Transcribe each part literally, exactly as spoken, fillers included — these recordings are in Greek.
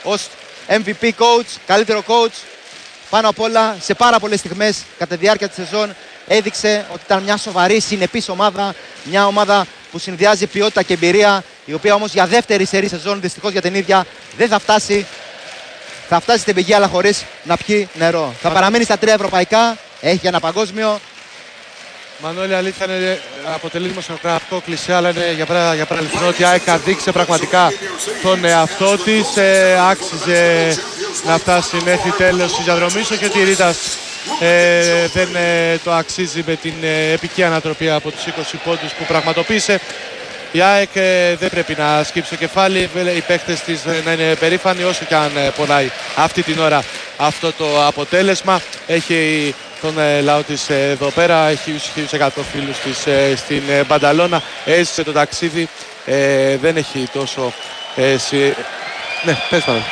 ως εμ βι πι coach, καλύτερο coach. Πάνω απ' όλα, σε πάρα πολλές στιγμές κατά τη διάρκεια της σεζόν έδειξε ότι ήταν μια σοβαρή, συνεπής ομάδα. Μια ομάδα που συνδυάζει ποιότητα και εμπειρία, η οποία όμως για δεύτερη σερί σεζόν, δυστυχώς για την ίδια, δεν θα φτάσει. Θα φτάσει στην πηγή, αλλά χωρίς να πιει νερό. Θα παραμείνει στα τρία ευρωπαϊκά, έχει ένα παγκόσμιο. Μανώλη, αλήθεια είναι, αποτελεί δημοσιογραφικό κλισέ, αλλά είναι για, πρα, για παραλυθινό ότι η ΑΕΚ δείξε πραγματικά τον εαυτό της. Ε, άξιζε να φτάσει μέχρι τέλος της διαδρομής, και ότι η Ρίτας ε, δεν ε, το αξίζει με την ε, επική ανατροπή από τους είκοσι πόντους που πραγματοποίησε. Η ΑΕΚ ε, δεν πρέπει να σκύψει το κεφάλι, οι παίκτες της να είναι περήφανοι, όσο και αν ε, πονάει αυτή την ώρα αυτό το αποτέλεσμα. Έχει τον ε, λαό της ε, εδώ πέρα, έχει χίλιους εκατό φίλους της ε, στην ε, Μπανταλώνα, έζησε το ταξίδι, ε, δεν έχει τόσο... Ε, συ... Ναι, πες πάνω.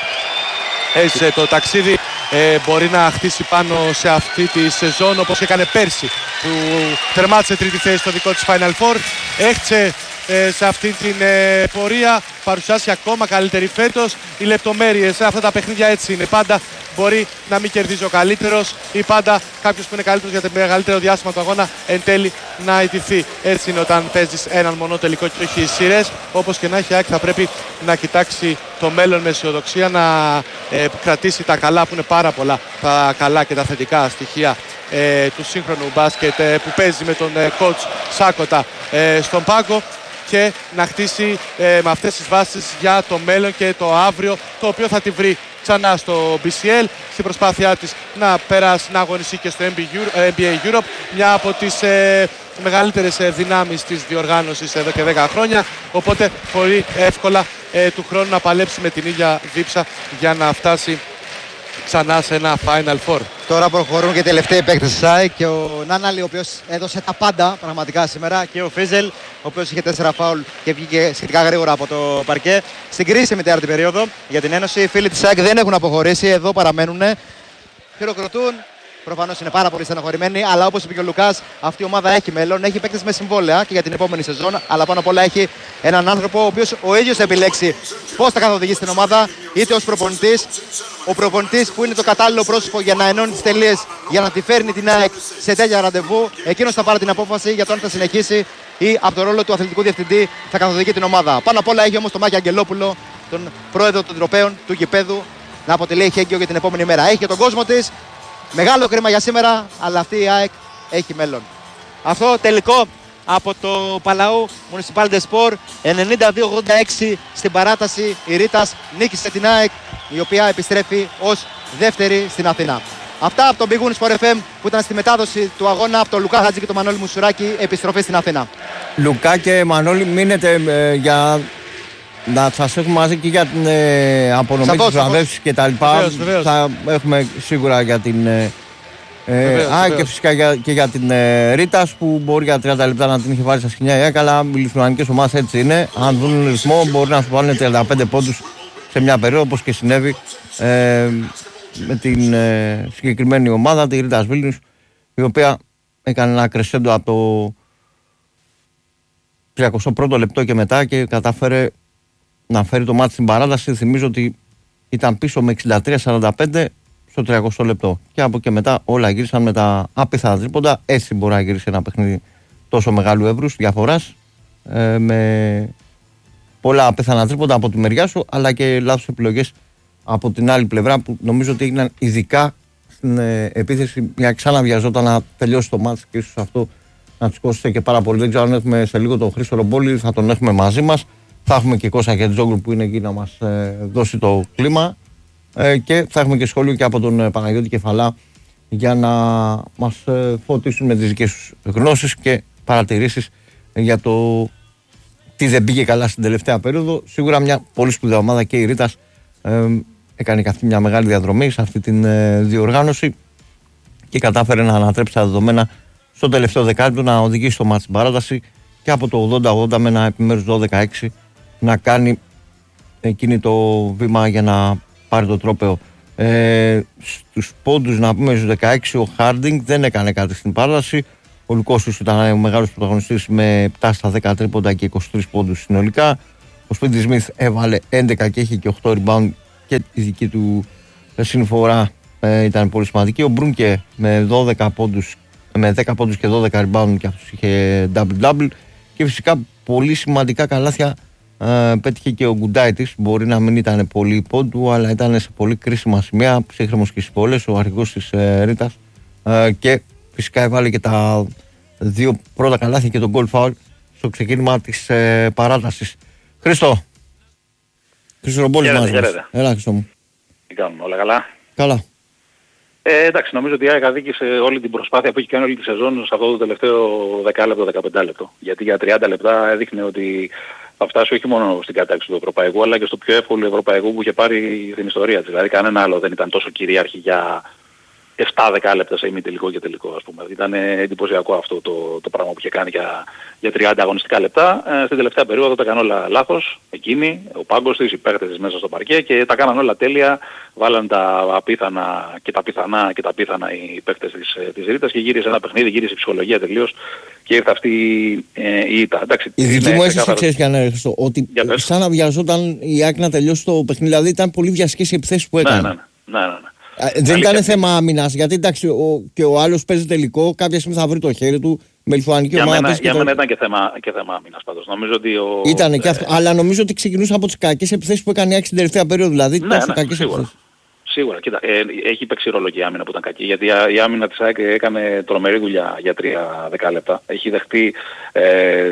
Έζησε το ταξίδι, ε, μπορεί να χτίσει πάνω σε αυτή τη σεζόν, όπως έκανε πέρσι που τερμάτισε τρίτη θέση στο δικό της Final Four. Έχτισε ε, σε αυτή την ε, πορεία, παρουσιάσει ακόμα καλύτερη φέτος. Οι λεπτομέρειες σε αυτά τα παιχνίδια έτσι είναι. Πάντα μπορεί να μην κερδίζει ο καλύτερος ή πάντα κάποιος που είναι καλύτερος για το μεγαλύτερο διάστημα του αγώνα εν τέλει να ιτηθεί. Έτσι είναι όταν παίζεις έναν μονό τελικό και όχι σειρές. Όπως και να έχει, ΑΕΚ θα πρέπει να κοιτάξει το μέλλον με αισιοδοξία, να ε, κρατήσει τα καλά, που είναι πάρα πολλά τα καλά και τα θετικά στοιχεία ε, του σύγχρονου μπάσκετ ε, που παίζει με τον ε, coach Σάκοτα ε, στον πάγκο, και να χτίσει ε, με αυτές τις βάσεις για το μέλλον και το αύριο, το οποίο θα τη βρει ξανά στο μπι σι ελ στην προσπάθειά της να περάσει, να αγωνιστεί και στο εν μπι έι Europe, μια από τις ε, μεγαλύτερες ε, δυνάμεις της διοργάνωσης εδώ και δέκα χρόνια, οπότε πολύ εύκολα ε, του χρόνου να παλέψει με την ίδια δίψα για να φτάσει ξανά σε ένα Final Four. Τώρα προχωρούν και οι τελευταίοι παίκτες της ΑΕΚ, και ο Νάναλη, ο οποίος έδωσε τα πάντα πραγματικά σήμερα, και ο Φίζελ, ο οποίος είχε τέσσερα φάουλ και βγήκε σχετικά γρήγορα από το παρκέ. Στην κρίσιμη τέταρτη περίοδο για την Ένωση, οι φίλοι της ΑΕΚ δεν έχουν αποχωρήσει, εδώ παραμένουν, χειροκροτούν. Προφανώς είναι πάρα πολύ στενοχωρημένοι, αλλά όπως είπε και ο Λουκάς, αυτή η ομάδα έχει μέλλον, έχει παίκτες με συμβόλαια και για την επόμενη σεζόν. Αλλά πάνω απ' όλα έχει έναν άνθρωπο ο οποίος ο ίδιος θα επιλέξει πώς θα καθοδηγήσει την ομάδα, είτε ως προπονητής. Ο προπονητής που είναι το κατάλληλο πρόσωπο για να ενώνει τις τελείες, για να τη φέρνει την ΑΕΚ σε τέτοια ραντεβού. Εκείνος θα πάρει την απόφαση για το αν θα συνεχίσει ή από το ρόλο του αθλητικού διευθυντή θα καθοδηγεί την ομάδα. Πάνω απ' όλα έχει όμως τον Μάκη Αγγελόπουλο, τον πρόεδρο των τροπέων του γηπέδου, να αποτελεί εχέγγυο για την επόμενη μέρα. Έχει και τον κόσμο της. Μεγάλο κρίμα για σήμερα, αλλά αυτή η ΑΕΚ έχει μέλλον. Αυτό τελικό από το Παλαού Municipal de Sport, ενενήντα δύο ογδόντα έξι στην παράταση. Η Ρίτας νίκησε την ΑΕΚ, η οποία επιστρέφει ως δεύτερη στην Αθήνα. Αυτά από τον Big Win Sport εφ εμ που ήταν στη μετάδοση του αγώνα από τον Λουκά Χατζη και τον Μανώλη Μουσουράκη. Επιστροφή στην Αθήνα. Λουκά και Μανώλη, μείνετε ε, για να σας έχουμε μαζί και για την ε, απονομή της βραβεύσης και τα λοιπά. Βεβαίως, βεβαίως. Θα έχουμε σίγουρα για την ε, ε, Α, και φυσικά για, και για την ε, Ρίτας, που μπορεί για τριάντα λεπτά να την είχε βάλει στα σκηνιά η ΑΕΚ, αλλά οι λιθουανικές ομάδες έτσι είναι. Αν δουν ρυθμό μπορεί να σου βάλουν τριάντα πέντε πόντους σε μια περίοδο, όπως και συνέβη ε, με την ε, συγκεκριμένη ομάδα, τη Ρίτας Βίλνιους, η οποία έκανε ένα κρεσέντο από το τριακοστό πρώτο λεπτό και μετά και κατάφερε να φέρει το μάτι στην παράταση. Θυμίζω ότι ήταν πίσω με εξήντα τρία σαράντα πέντε στο τριακοστό λεπτό. Και από και μετά όλα γύρισαν με τα άπιθα τρίποντα. Έτσι μπορεί να γυρίσει ένα παιχνίδι τόσο μεγάλου εύρους διαφοράς, ε, με πολλά απίθανα τρίποντα από τη μεριά σου, αλλά και λάθος επιλογές από την άλλη πλευρά, που νομίζω ότι έγιναν ειδικά στην ε, επίθεση, για ξαναβιαζόταν να τελειώσει το μάτι, και ίσως αυτό να τους κόστησε και πάρα πολύ. Δεν ξέρω αν έχουμε σε λίγο τον Χρήστο Ρομπόλη, θα τον έχουμε μαζί μας. Θα έχουμε και Κώστα Χετζόγλου που είναι εκεί να μας ε, δώσει το κλίμα, ε, και θα έχουμε και σχόλιο και από τον ε, Παναγιώτη Κεφαλά για να μας ε, φωτίσουν με τις δικές τους γνώσεις και παρατηρήσεις ε, για το τι δεν πήγε καλά στην τελευταία περίοδο. Σίγουρα μια πολύ σπουδαία ομάδα και η Ρίτας ε, έκανε και αυτή μια μεγάλη διαδρομή σε αυτή την ε, διοργάνωση και κατάφερε να ανατρέψει τα δεδομένα στο τελευταίο δεκάλεπτο, να οδηγήσει το μάτι στην παράταση και από το ογδόντα ογδόντα με ένα επιμέρους δώδεκα έξι να κάνει εκείνη το βήμα για να πάρει το τρόπαιο. Ε, στους πόντους, να πούμε, στους δεκαέξι ο Χάρντινγκ δεν έκανε κάτι στην παράταση. Ο Λουκόσης ήταν ο μεγάλος πρωταγωνιστής με επτά στα δέκα τρίποντα και είκοσι τρεις πόντους συνολικά. Ο Σπίτι Σμιθ έβαλε έντεκα και είχε και οκτώ rebound και η δική του συνφορά ε, ήταν πολύ σημαντική. Ο Μπρούνκε με, δώδεκα πόντους, με δέκα πόντους και δώδεκα rebound και αυτός είχε double-double. Και φυσικά πολύ σημαντικά καλάθια ε, πέτυχε και ο Γκουντάιτης. Μπορεί να μην ήταν πολύ πόντου, αλλά ήταν σε πολύ κρίσιμα σημεία, ψύχρεμος και στις πόλες, ο αρχηγός της ε, Ρήτας. Ε, και φυσικά έβαλε και τα δύο πρώτα καλάθια και τον goal foul στο ξεκίνημα της ε, παράτασης. Χρήστο. Χρήστο Ρομπόλης μας. Έλα, Χρήστο μου. Τι κάνουμε, όλα καλά? Καλά. Ε, εντάξει, νομίζω ότι η ΑΕΚ αδίκησε όλη την προσπάθεια που έχει κάνει όλη τη σεζόν σε αυτό το τελευταίο δεκάλεπτο δεκαπέντε λεπτό. Γιατί για τριάντα λεπτά έδειχνε ότι θα φτάσει όχι μόνο στην κατάξυση του Ευρωπαϊκού, αλλά και στο πιο εύκολο Ευρωπαϊκού που είχε πάρει την ιστορία της. Δηλαδή κανένα άλλο δεν ήταν τόσο κυρίαρχη για επτά δεκάλεπτα σε ημιτελικό και τελικό, ας πούμε. Ήταν εντυπωσιακό αυτό το, το πράγμα που είχε κάνει για, για τριάντα αγωνιστικά λεπτά. Ε, στην τελευταία περίοδο τα έκανε όλα λάθος, εκείνη, ο πάγκος της, οι παίκτες της μέσα στο παρκέ, και τα κάναν όλα τέλεια. Βάλαν τα απίθανα και τα πιθανά και τα πιθανά οι παίκτες της, της Ρήτας και γύρισε ένα παιχνίδι, γύρισε η ψυχολογία τελείως και ήρθε αυτή ε, η ήττα. Εντάξει, η δική μου αίσθηση, ξέρεις ποια είναι, ότι σαν να βιαζόταν η ΑΕΚ να τελειώσει το παιχνίδι. Δηλαδή ήταν πολύ βιαστικές οι επιθέσεις που έκανε. Ναι, ναι, ναι, ναι, ναι. Δεν ήταν θέμα άμυνας, γιατί εντάξει, ο, και ο άλλος παίζει τελικό, κάποια στιγμή θα βρει το χέρι του με λιθουανική ομάδα. Για μένα, για το... μένα ήταν και θέμα, και θέμα άμυνας πάντως. Νομίζω ότι ο... Ήτανε και ε... αυτό, αλλά νομίζω ότι ξεκινούσε από τις κακές επιθέσεις που έκανε η ΑΕΚ στην τελευταία περίοδο. Δηλαδή, ναι, τόσο ναι, κακές σίγουρα. επιθέσεις. Σίγουρα, κοίτα, ε, έχει παίξει ρόλο και η άμυνα που ήταν κακή, γιατί η άμυνα της ΑΕΚ έκανε τρομερή δουλειά για τρία δεκάλεπτα. Έχει δεχτεί ε,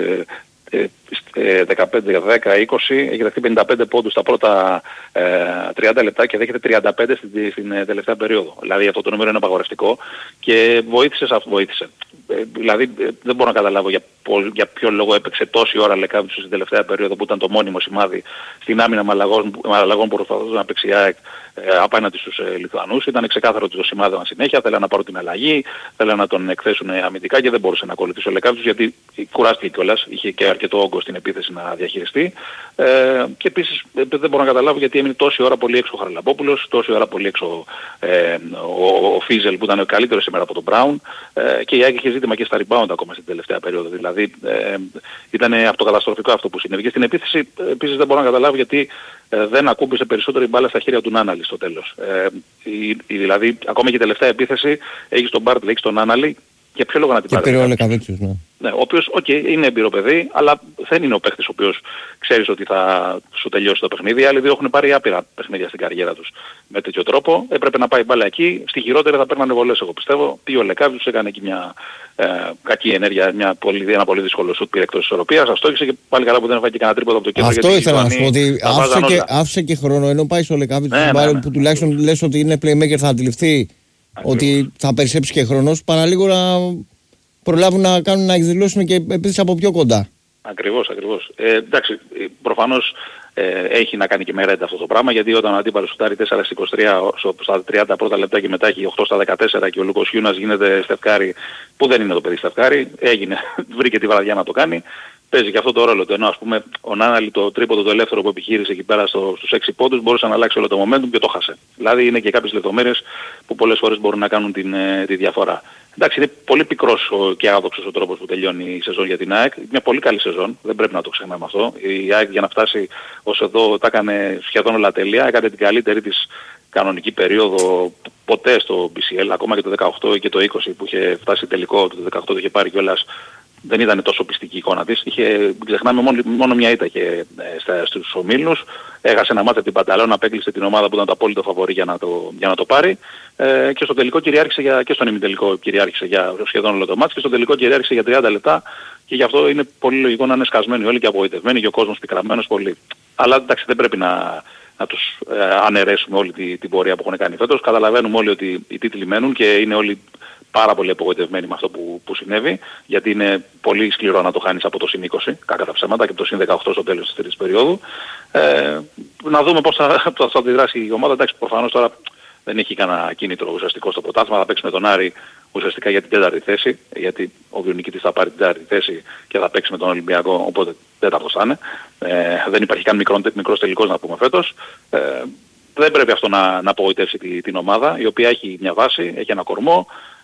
δεκαπέντε, δέκα, είκοσι, έχει δεχτεί πενήντα πέντε πόντους στα πρώτα ε, τριάντα λεπτά και δέχεται τριάντα πέντε στην, στην τελευταία περίοδο. Δηλαδή αυτό το νούμερο είναι απαγορευτικό και βοήθησε σε αυτό, βοήθησε. Ε, δηλαδή ε, δεν μπορώ να καταλάβω για, για ποιο λόγο έπαιξε τόση ώρα Λεκάβητσος στην τελευταία περίοδο που ήταν το μόνιμο σημάδι στην άμυνα με αλλαγών που προσπαθούσε να παίξει η ΑΕΚ ε, απέναντι στους ε, Λιθουανούς. Ήταν ξεκάθαρο ότι το σημάδευαν συνέχεια, θέλανε να πάρουν την αλλαγή, θέλανε να τον εκθέσουν αμυντικά και δεν μπορούσε να ακολουθήσει ο Λεκάβητσος γιατί κουράστηκε κιόλας, είχε και αρκετό όγκο στην επίθεση να διαχειριστεί. Ε, και επίσης ε, δεν μπορώ να καταλάβω γιατί έμεινε τόση ώρα πολύ έξω ο Χαραλαμπόπουλος, τόση ώρα πολύ έξω ε, ο, ο Φίζελ που ήταν ο καλύτερος σήμερα από τον Μπράουν ε, και η ΑΕΚ είχε ζήτημα και στα rebound ακόμα στην τελευταία περίοδο. Δηλαδή ε, ήταν αυτοκαταστροφικό αυτό που συνέβη. Και στην επίθεση ε, επίσης δεν μπορώ να καταλάβω γιατί ε, δεν ακούμπησε περισσότερο η μπάλα στα χέρια του Νάναλη στο τέλος. Ε, η, η, δηλαδή ακόμα και η τελευταία επίθεση έχεις τον Μπάρτλ, έχεις τον Νάναλη. Για ποιο λόγο να την πάρει? Και πήρε ο Λεκαβίτσιος, ναι. Ναι, ο οποίος, οκ, okay, είναι εμπειρό παιδί, αλλά δεν είναι ο παίχτης ο οποίος ξέρεις ότι θα σου τελειώσει το παιχνίδι. Οι άλλοι δύο έχουν πάρει άπειρα παιχνίδια στην καριέρα τους με τέτοιο τρόπο. Έπρεπε να πάει μπάλα εκεί. Στη χειρότερη θα παίρνανε βολές, εγώ πιστεύω. Πήγε ο Λεκάβιτσος, έκανε εκεί μια ε, κακή ενέργεια, μια πολύ, ένα πολύ δύσκολο σουτ, πήρε εκτός της ισορροπίας. Αυτό είχε και πάλι καλά που δεν έφαγε και κανένα τρίποδο από το κέντρο. Αυτό ήθελα να σου πω, ότι άφησε και, άφησε και χρόνο, ενώ πάει στο Λεκάβιτσος, ναι, ναι, ναι, που τουλάχιστον ναι, λες ότι είναι playmaker, θα αντιληφθεί ότι θα περισσέψει και χρόνος, παρά λίγο να προλάβουν να κάνουν να εκδηλώσουν και επίσης από πιο κοντά. Ακριβώς, ακριβώς. Ε, εντάξει, προφανώς ε, έχει να κάνει και με ρέντα αυτό το πράγμα, γιατί όταν ο αντίπαλος σουτάρει τέσσερα στα είκοσι τρία στα τριάντα πρώτα λεπτά και μετά έχει οκτώ στα δεκατέσσερα και ο Λούκος Γιούνας γίνεται Στεφκάρη, που δεν είναι το παιδί Στεφκάρη, έγινε, βρήκε τη βραδιά να το κάνει. Παίζει και αυτό το ρόλο του, ενώ ας πούμε ο Νάναλη το τρίποντο το ελεύθερο που επιχείρησε εκεί πέρα στο, στους έξι πόντους μπορούσε να αλλάξει όλο το momentum και το χάσε. Δηλαδή είναι και κάποιες λεπτομέρειες που πολλές φορές μπορούν να κάνουν την, τη διαφορά. Εντάξει, είναι πολύ πικρός και άδοξος ο τρόπος που τελειώνει η σεζόν για την ΑΕΚ. Μια πολύ καλή σεζόν, δεν πρέπει να το ξεχνάμε αυτό. Η ΑΕΚ για να φτάσει ως εδώ τα έκανε σχεδόν όλα τέλεια. Έκανε την καλύτερη της κανονική περίοδο ποτέ στο μπι σι ελ, ακόμα και το δεκαοκτώ και το είκοσι που είχε φτάσει τελικό, το δεκαοκτώ το είχε πάρει κιόλας. Δεν ήταν τόσο πιστική η εικόνα της. Είχε, ξεχνάμε, μόνο, μόνο μια ήττα και ε, στους ομίλους. Έχασε ένα μάτι από την Πανταλώνα, απέκλεισε την ομάδα που ήταν το απόλυτο φαβορί για να το, για να το πάρει. Ε, και στο τελικό κυριάρχησε για, και στον ημιτελικό κυριάρχησε για σχεδόν όλο το μάτς και στο τελικό κυριάρχησε για τριάντα λεπτά και γι' αυτό είναι πολύ λογικό να είναι σκασμένοι όλοι και απογοητευμένοι και ο κόσμος πικραμένος πολύ. Αλλά εντάξει, δεν πρέπει να, να τους ε, αναιρέσουμε όλη την, την πορεία που έχουν κάνει φέτος. Καταλαβαίνουμε όλοι ότι οι τίτλοι μένουν και είναι όλοι πάρα πολύ απογοητευμένοι με αυτό που, που συνέβη, γιατί είναι πολύ σκληρό να το χάνεις από το συν είκοσι, κακά τα ψέματα, και από το συν δεκαοκτώ στο τέλος της τρίτης περίοδου. Ε, να δούμε πώς θα, θα αντιδράσει η ομάδα. Εντάξει, προφανώς τώρα δεν έχει κανένα κίνητρο ουσιαστικό στο πρωτάθλημα, θα παίξει με τον Άρη ουσιαστικά για την τέταρτη θέση, γιατί ο Βιονικητής θα πάρει την τέταρτη θέση και θα παίξει με τον Ολυμπιακό, οπότε τέταρτος θα είναι. Ε, δεν υπάρχει καν μικρό, μικρός τελικός να πούμε φέτος. Ε, δεν πρέπει αυτό να, να απογοητεύσει τη, την ομάδα, η οποία έχει μια βάση, έχει ένα κορμό.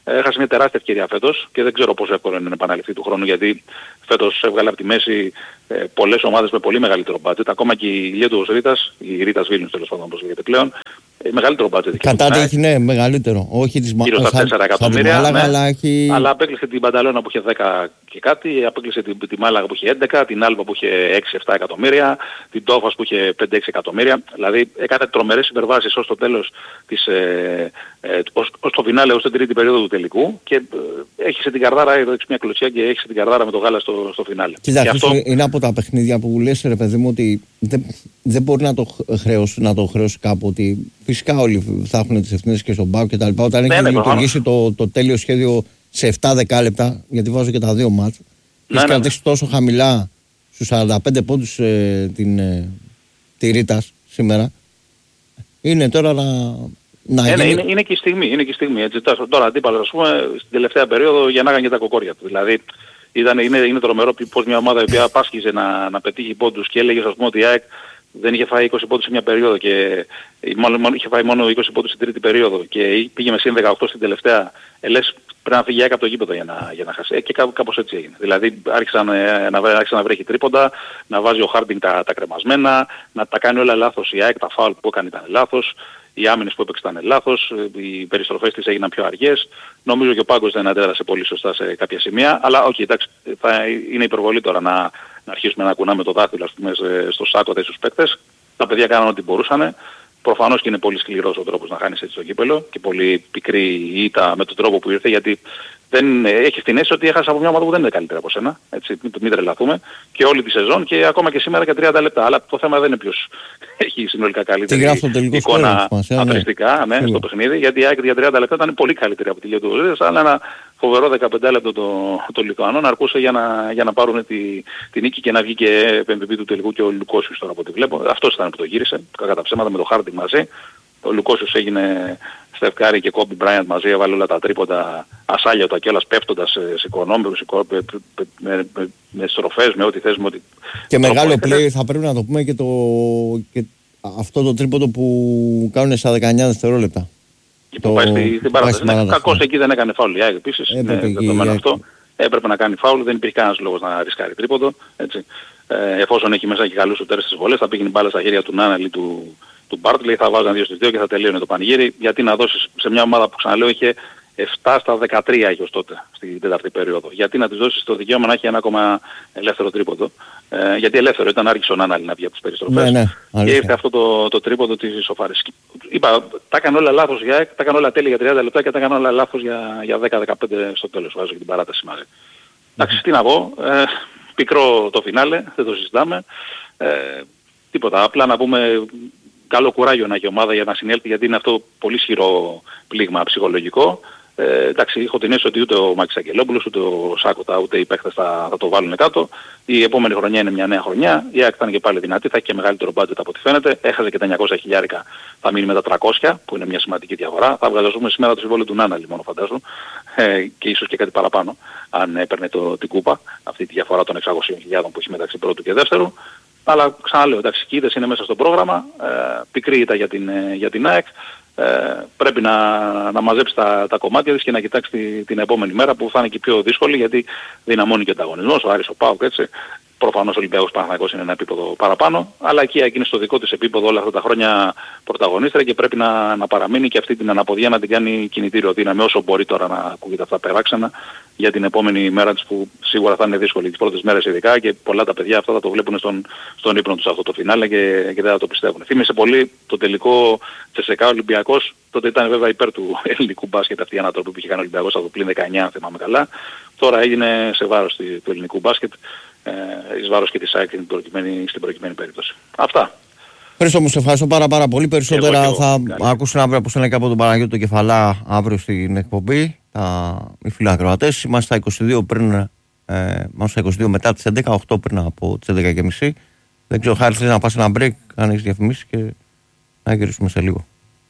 έχασε μια τεράστια ευκαιρία φέτος και δεν ξέρω πόσο εύκολο είναι να επαναληφθεί του χρόνου, γιατί φέτος έβγαλε από τη μέση ε, πολλές ομάδες με πολύ μεγαλύτερο budget. Ακόμα και η Λιέτου Ρήτας, η Ρήτας Βίλνιους τέλος πάντων όπως λέγεται πλέον, ε, μεγαλύτερο budget. Κατά τη έχει, ναι, μεγαλύτερο. Όχι της γύρω στα τέσσερα εκατομμύρια, ναι, αλλά, έχει... αλλά απέκλεισε την Μπανταλώνα που είχε δέκα και κάτι, απέκλεισε την, τη Μάλαγα που είχε έντεκα, την Άλβα που είχε έξι επτά εκατομμύρια, την Τόφας που είχε πέντε έξι εκατομμύρια. Δηλαδή έκανε τρομερές υπερβάσεις ως το τέλος της, ε, ε, ως, ως το φινάλε, ως την τρίτη περίοδο του τελικού και ε, έχισε την καρδάρα, έδωσε μια κλωτσιά και έχισε την καρδάρα με το γάλα στο, στο φινάλε. Κοίτα, αυτό είναι από τα παιχνίδια που λες, ρε παιδί μου, ότι δεν, δεν μπορεί να το χρεώσει, να το χρεώσει κάπου, ότι φυσικά όλοι θα έχουν τις ευθύνες και στον ΠΑΟΚ και τα λοιπά. Όταν ναι, έχει ναι, λειτουργήσει το, το τέλειο σχέδιο σε επτά δέκα λεπτά, γιατί βάζω και τα δύο μάτς, ναι, έχει ναι, κρατήσει ναι. τόσο χαμηλά στους σαράντα πέντε πόντους ε, την, ε, τη Ρήτας σήμερα, είναι τώρα να... να ε, γίνει... ναι, είναι, είναι και η στιγμή, είναι και η στιγμή. Έτσι, τώρα αντίπαλος, ας πούμε, στην τελευταία περίοδο γεννάγαν και τα κοκόρια του. Δηλαδή, ήταν, είναι, είναι τρομερό πως μια ομάδα η οποία πάσχιζε να, να πετύχει πόντους και έλεγε, ας πούμε, ότι η ΑΕΚ δεν είχε φάει είκοσι πόντους σε μια περίοδο και μόνο, μόνο, είχε φάει μόνο είκοσι πόντους στην τρίτη περίοδο και πήγε με συν δεκαοκτώ στην τελευταία, ε, λες, πρέπει να φύγει η ΑΕΚ από το γήπεδο για να, για να χάσει. Ε, και κάπως, κάπως έτσι έγινε. Δηλαδή άρχισαν ε, να, άρχισαν να βρέχει τρίποντα, να βάζει ο Χάρντινγκ τα, τα κρεμασμένα, να τα κάνει όλα λάθος η ΑΕΚ, τα φάουλ που έκανε ήταν λάθος, οι άμυνες που έπαιξε ήταν λάθος, οι περιστροφές της έγιναν πιο αργές. Νομίζω και ο Πάγκος δεν αντέδρασε πολύ σωστά σε κάποια σημεία, αλλά όχι, okay, εντάξει, θα είναι υπερβολή τώρα να, να αρχίσουμε να κουνάμε το δάχτυλο, ας πούμε, στο σάκο στους παίκτες. Τα παιδιά κάναν ό,τι μπορούσαν. Προφανώς και είναι πολύ σκληρός ο τρόπος να χάνεις έτσι το κύπελο και πολύ πικρή η ήττα με τον τρόπο που ήρθε, γιατί δεν έχει την αίσθηση ότι έχασε από μια ομάδα που δεν είναι καλύτερα από σένα. Έτσι, μην, μην τρελαθούμε. Και όλη τη σεζόν και ακόμα και σήμερα και τριάντα λεπτά. Αλλά το θέμα δεν είναι ποιος έχει συνολικά καλύτερη εικόνα αθροιστικά ναι, στο παιχνίδι. Γιατί η ΑΕΚ για τριάντα λεπτά ήταν πολύ καλύτερη από τη Λιέτου Ρήτας, αλλά ένα φοβερό δεκαπέντε λεπτό το, το Λιθουανών αρκούσε για να, για να πάρουν τη, τη νίκη και να βγει και εμ βι πι του τελικού και ο Λουκόσιος τώρα από ό,τι βλέπω. Αυτός ήταν που το γύρισε, κατά ψέματα με το Χάρντινγκ μαζί. Ο Λουκόσιος έγινε Στεφ Κάρι και Κόμπι Μπράιαντ μαζί, έβαλε όλα τα τρίποντα ασάλιωτα και όλας πέφτοντας σε οικονόμικους, με, με, με, με στροφές, με ό,τι θες, με ό,τι... Και μεγάλο play θα πρέπει να το πούμε και, το, και αυτό το τρίποντο που κάνουν στα δεκαεννιά δευτερόλεπτα. Και που πάει στη, στην παράταση. Ναι, κακώς εκεί δεν έκανε φάουλ η ΑΕΚ επίσης, ναι, δεδομένο αυτό. Έπρεπε να κάνει φάουλ, δεν υπήρχε κανένας λόγος να ρισκάρει τρίποντο. Έτσι. Ε, εφόσον έχει μέσα και καλούς σουτέρες στις βολές, θα πήγαινε μπάλα στα χέρια του Νάναλ ή του, του Μπάρτλεϊ, θα βάζαν δύο στις δύο και θα τελείωνε το πανηγύρι. Γιατί να δώσεις σε μια ομάδα που ξαναλέω είχε επτά στα δεκατρία είχε ως τότε στην τέταρτη περίοδο. Γιατί να της δώσεις το δικαίωμα να έχει ένα ακόμα ελεύθερο τρίποντο. Ε, γιατί ελεύθερο ήταν, άρχισε ο Νάναλ να βγει από τις περιστροφές. Ναι, ναι, και ήρθε αυτό το, το τρίποντο της ισοφάρης. Είπα, τα έκανε όλα λάθος για ΑΕΚ, τα έκανε όλα τέλεια για τριάντα λεπτά και τα έκανε όλα λάθος για, για δέκα δεκαπέντε στο τέλος. Βάζω και την παράταση μαζί. Εντάξει, τι να πω, ε, πικρό το φινάλε, δεν το συζητάμε. Ε, τίποτα, απλά να πούμε καλό κουράγιο να έχει η ομάδα για να συνέλθει, γιατί είναι αυτό πολύ ισχυρό πλήγμα ψυχολογικό. Ε, εντάξει, έχω την αίσθηση ότι ούτε ο Μάκης Αγγελόπουλος, ούτε ο Σάκοτα, ούτε οι παίχτες θα, θα το βάλουν κάτω. Η επόμενη χρονιά είναι μια νέα χρονιά. Η ΑΕΚ θα είναι και πάλι δυνατή, θα έχει και μεγαλύτερο budget από ό,τι φαίνεται. Έχασε και τα εννιακόσια χιλιάρικα, θα μείνει με τα τριακόσια, που είναι μια σημαντική διαφορά. Θα βγαζούμε σήμερα το συμβόλαιο του Νάναλη μόνο φαντάζομαι. Ε, και ίσως και κάτι παραπάνω, αν έπαιρνε το, την κούπα, αυτή τη διαφορά των εξακόσιων χιλιάδων που έχει μεταξύ πρώτου και δεύτερου. Αλλά ξαναλέω, εντάξει, οι είδες είναι μέσα στο πρόγραμμα, ε, πικρή ήταν για την, για την ΑΕΚ. Ε, πρέπει να, να μαζέψει τα, τα κομμάτια της και να κοιτάξει τη, την επόμενη μέρα που θα είναι και πιο δύσκολη, γιατί δυναμώνει και ο ανταγωνισμός, ο Άρης, ο ΠΑΟΚ, έτσι. Προφανώς ο Ολυμπιακός Παναθηναϊκός είναι ένα επίπεδο παραπάνω, αλλά εκεί είναι στο δικό της επίπεδο όλα αυτά τα χρόνια πρωταγωνίστρια και πρέπει να, να παραμείνει και αυτή την αναποδιά να την κάνει κινητήριο δύναμη όσο μπορεί τώρα να ακούγεται αυτά περάξανα για την επόμενη μέρα της που σίγουρα θα είναι δύσκολη, τις πρώτες μέρες ειδικά, και πολλά τα παιδιά αυτά θα το βλέπουν στον, στον ύπνο τους αυτό το φινάλε και, και δεν θα το πιστεύουν. Θύμισε πολύ το τελικό Τσεσεκά Ολυμπιακός, τότε ήταν βέβαια υπέρ του ελληνικού μπάσκετ αυτή η ανατροπή που είχε κάνει ο Ολυμπιακός από το πλήν δεκαεννιά αν θυμάμαι καλά. Τώρα έγινε σε βάρος του ελληνικού μπάσκετ, ε, εις βάρος και της ΑΕΚ στην προκειμένη, στην προκειμένη περίπτωση. Αυτά. Χρήστο, μου σε ευχαριστώ πάρα, πάρα πολύ. Περισσότερα εγώ, θα ακούσουν αύριο από σένα και από τον Παναγιώτη τον Κεφαλά αύριο στην εκπομπή. Τα, οι φιλοακροατές. Είμαστε στα είκοσι δύο πριν, ε, είμαστε στα είκοσι δύο μετά τις έντεκα, οκτώ πριν από τις έντεκα και μισή. Δεν ξέρω, Χάρη, θες να πας ένα break, αν έχεις διαφημίσεις και να γυρίσουμε σε λίγο.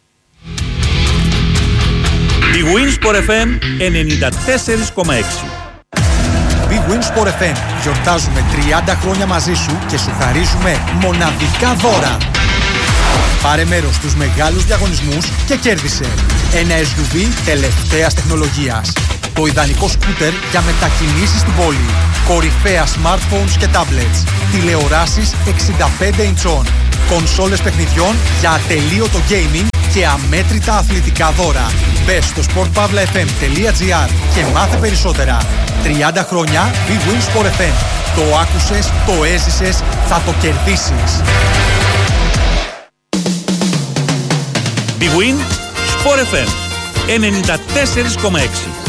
Η Winsport εφ εμ ενενήντα τέσσερα κόμμα έξι. Big Win Sport εφ εμ. Γιορτάζουμε τριάντα χρόνια μαζί σου και σου χαρίζουμε μοναδικά δώρα. Πάρε μέρος στους μεγάλους διαγωνισμούς και κέρδισε ένα ες γιου βι τελευταίας τεχνολογίας. Το ιδανικό σκούτερ για μετακινήσεις στην πόλη. Κορυφαία smartphones και tablets. Τηλεοράσεις εξήντα πέντε ιντσών. Κονσόλες παιχνιδιών για ατελείωτο gaming και αμέτρητα αθλητικά δώρα. Μπες στο sport pavla f m τελεία g r και μάθε περισσότερα. τριάντα χρόνια Big Win Sport εφ εμ. Το άκουσες, το έζησες, θα το κερδίσεις. Big Win Sport εφ εμ ενενήντα τέσσερα κόμμα έξι.